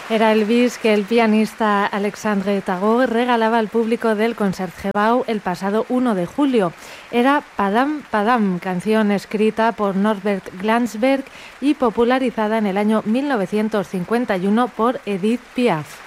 Era el bis que el pianista Alexandre Tagore regalaba al público del Concertgebouw el pasado 1 de julio. Era Padam Padam, canción escrita por Norbert Glansberg y popularizada en el año 1951 por Edith Piaf.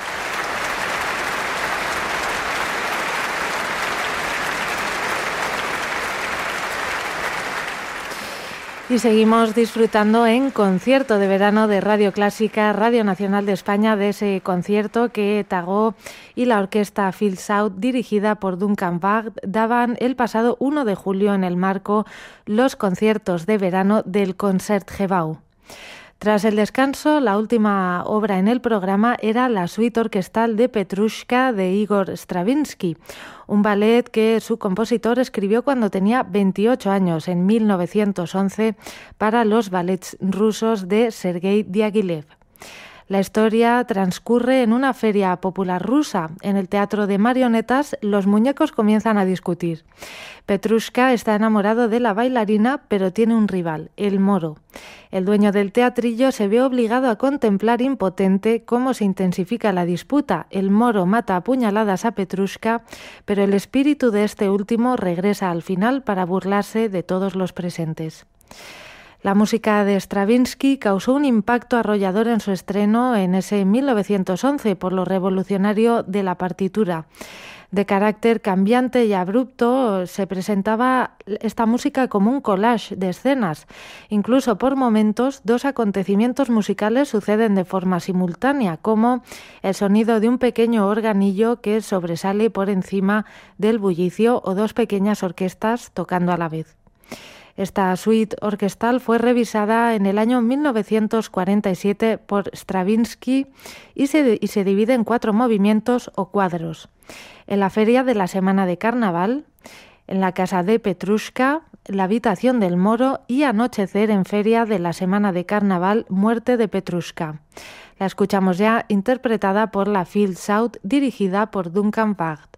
Y seguimos disfrutando en Concierto de Verano de Radio Clásica, Radio Nacional de España, de ese concierto que Tagore y la orquesta Phil South, dirigida por Duncan Wagner, daban el pasado 1 de julio en el marco Los Conciertos de Verano del Concertgebouw. Tras el descanso, la última obra en el programa era la suite orquestal de Petrushka de Igor Stravinsky, un ballet que su compositor escribió cuando tenía 28 años, en 1911, para los ballets rusos de Sergei Diaghilev. La historia transcurre en una feria popular rusa. En el teatro de marionetas, los muñecos comienzan a discutir. Petrushka está enamorado de la bailarina, pero tiene un rival, el moro. El dueño del teatrillo se ve obligado a contemplar impotente cómo se intensifica la disputa. El moro mata a puñaladas a Petrushka, pero el espíritu de este último regresa al final para burlarse de todos los presentes. La música de Stravinsky causó un impacto arrollador en su estreno en ese 1911 por lo revolucionario de la partitura. De carácter cambiante y abrupto, se presentaba esta música como un collage de escenas. Incluso por momentos, dos acontecimientos musicales suceden de forma simultánea, como el sonido de un pequeño organillo que sobresale por encima del bullicio o dos pequeñas orquestas tocando a la vez. Esta suite orquestal fue revisada en el año 1947 por Stravinsky y se divide en 4 movimientos o cuadros. En la feria de la Semana de Carnaval, en la casa de Petrushka, la habitación del moro y Anochecer en feria de la Semana de Carnaval, Muerte de Petrushka. La escuchamos ya interpretada por la Phil South, dirigida por Duncan Wagner.